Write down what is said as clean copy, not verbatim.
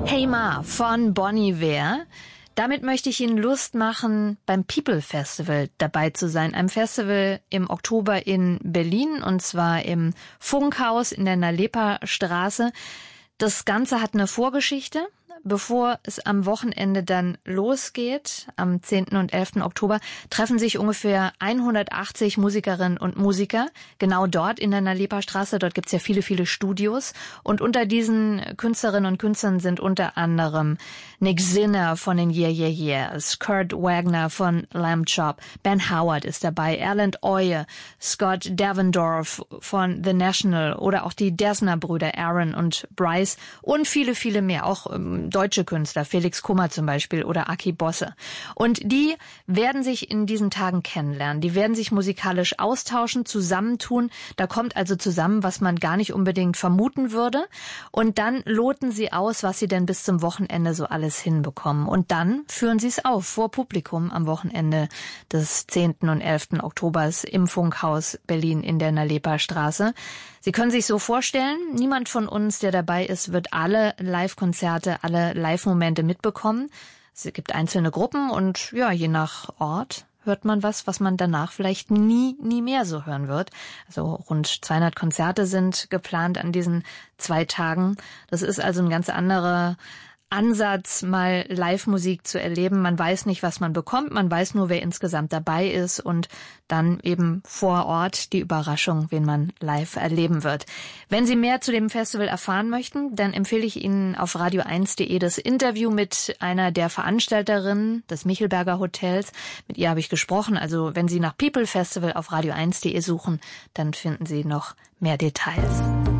Hey Ma von Bon Iver. Damit möchte ich Ihnen Lust machen, beim People Festival dabei zu sein. Einem Festival im Oktober in Berlin, und zwar im Funkhaus in der Nalepa-Straße. Das Ganze hat eine Vorgeschichte. Bevor es am Wochenende dann losgeht, am 10. und 11. Oktober, treffen sich ungefähr 180 Musikerinnen und Musiker, genau dort in der Nalepa-Straße. Dort gibt's ja viele, viele Studios. Und unter diesen Künstlerinnen und Künstlern sind unter anderem Nick Zinner von den Yeah Yeah Yeahs, Kurt Wagner von Lamb Chop, Ben Howard ist dabei, Erland Oye, Scott Davendorf von The National oder auch die Dessner-Brüder Aaron und Bryce und viele, viele mehr, auch deutsche Künstler, Felix Kummer zum Beispiel oder Aki Bosse. Und die werden sich in diesen Tagen kennenlernen. Die werden sich musikalisch austauschen, zusammentun. Da kommt also zusammen, was man gar nicht unbedingt vermuten würde. Und dann loten sie aus, was sie denn bis zum Wochenende so alles hinbekommen. Und dann führen sie es auf vor Publikum am Wochenende des 10. und 11. Oktobers im Funkhaus Berlin in der Nalepa-Straße. Sie können sich so vorstellen, niemand von uns, der dabei ist, wird alle Live-Konzerte, alle Live-Momente mitbekommen. Es gibt einzelne Gruppen und ja, je nach Ort hört man was man danach vielleicht nie mehr so hören wird. Also rund 200 Konzerte sind geplant an diesen 2 Tagen. Das ist also ein ganz anderer Ansatz, mal Live-Musik zu erleben. Man weiß nicht, was man bekommt, man weiß nur, wer insgesamt dabei ist und dann eben vor Ort die Überraschung, wen man live erleben wird. Wenn Sie mehr zu dem Festival erfahren möchten, dann empfehle ich Ihnen auf radio1.de das Interview mit einer der Veranstalterinnen des Michelberger Hotels. Mit ihr habe ich gesprochen. Also wenn Sie nach People Festival auf radio1.de suchen, dann finden Sie noch mehr Details.